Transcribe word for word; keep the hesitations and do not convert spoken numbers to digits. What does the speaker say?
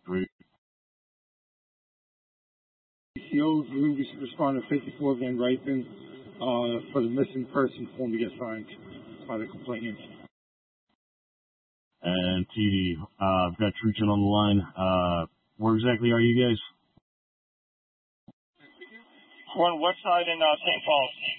Great. C Os, Luby responded fifty-four Van Ripen, uh, for the missing person form to get signed by the complainant. And T D, uh, I've got Truchin on the line. Uh, where exactly are you guys? We're on the west side in uh, Saint Paul.